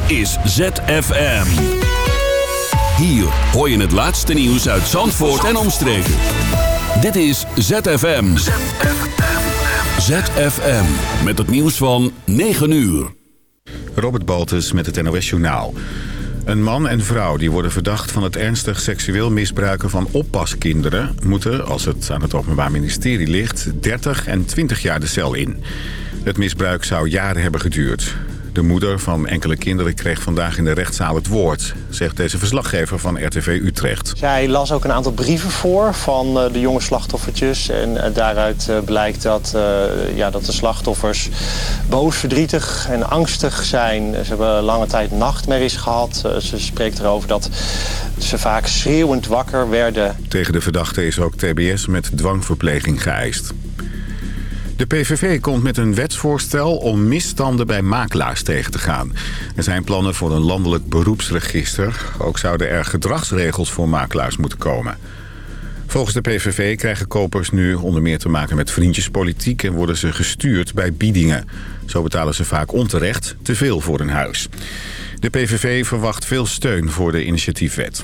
is ZFM. Hier hoor je het laatste nieuws uit Zandvoort en omstreken. Dit is ZFM. ZFM. Met het nieuws van 9 uur. Robert Baltus met het NOS Journaal. Een man en vrouw die worden verdacht van het ernstig seksueel misbruiken van oppaskinderen moeten, als het aan het Openbaar Ministerie ligt, 30 en 20 jaar de cel in. Het misbruik zou jaren hebben geduurd. De moeder van enkele kinderen kreeg vandaag in de rechtszaal het woord, zegt deze verslaggever van RTV Utrecht. Zij las ook een aantal brieven voor van de jonge slachtoffertjes. En daaruit blijkt dat de slachtoffers boos, verdrietig en angstig zijn. Ze hebben lange tijd nachtmerries gehad. Ze spreekt erover dat ze vaak schreeuwend wakker werden. Tegen de verdachte is ook TBS met dwangverpleging geëist. De PVV komt met een wetsvoorstel om misstanden bij makelaars tegen te gaan. Er zijn plannen voor een landelijk beroepsregister. Ook zouden er gedragsregels voor makelaars moeten komen. Volgens de PVV krijgen kopers nu onder meer te maken met vriendjespolitiek en worden ze gestuurd bij biedingen. Zo betalen ze vaak onterecht te veel voor een huis. De PVV verwacht veel steun voor de initiatiefwet.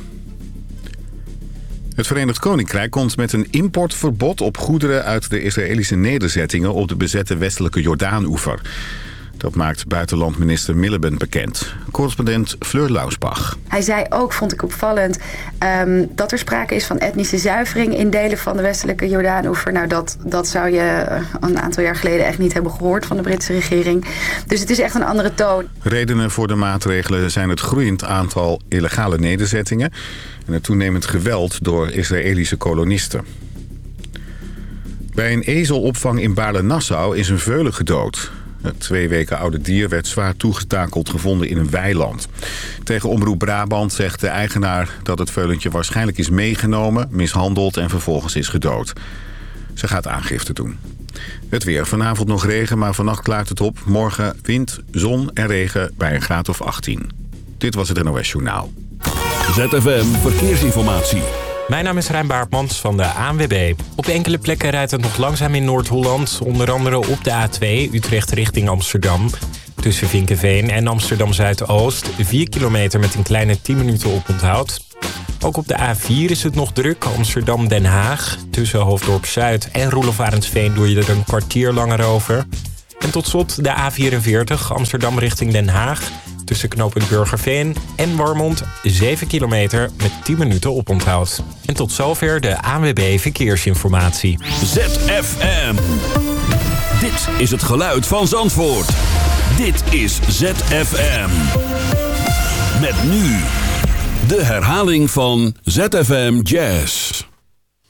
Het Verenigd Koninkrijk komt met een importverbod op goederen uit de Israëlische nederzettingen op de bezette westelijke Jordaan-oever. Dat maakt buitenlandminister Miliband bekend. Correspondent Fleur Lausbach. Hij zei ook, vond ik opvallend, dat er sprake is van etnische zuivering in delen van de westelijke Jordaan-oever. Nou, dat zou je een aantal jaar geleden echt niet hebben gehoord van de Britse regering. Dus het is echt een andere toon. Redenen voor de maatregelen zijn het groeiend aantal illegale nederzettingen en het toenemend geweld door Israëlische kolonisten. Bij een ezelopvang in Baarle-Nassau is een veulen gedood. Het 2 weken oude dier werd zwaar toegetakeld gevonden in een weiland. Tegen Omroep Brabant zegt de eigenaar dat het veulentje waarschijnlijk is meegenomen, mishandeld en vervolgens is gedood. Ze gaat aangifte doen. Het weer. Vanavond nog regen, maar vannacht klaart het op. Morgen wind, zon en regen bij een graad of 18. Dit was het NOS Journaal. ZFM Verkeersinformatie. Mijn naam is Rijn Baartmans van de ANWB. Op enkele plekken rijdt het nog langzaam in Noord-Holland. Onder andere op de A2 Utrecht richting Amsterdam. Tussen Vinkeveen en Amsterdam Zuidoost. 4 kilometer met een kleine 10 minuten oponthoud. Ook op de A4 is het nog druk. Amsterdam-Den Haag. Tussen Hoofddorp Zuid en Roelof Arendsveen doe je er een kwartier langer over. En tot slot de A44 Amsterdam richting Den Haag. Tussen knooppunt Burgerveen en Warmond 7 kilometer met 10 minuten oponthoud. En tot zover de ANWB Verkeersinformatie. ZFM. Dit is het geluid van Zandvoort. Dit is ZFM. Met nu de herhaling van ZFM Jazz.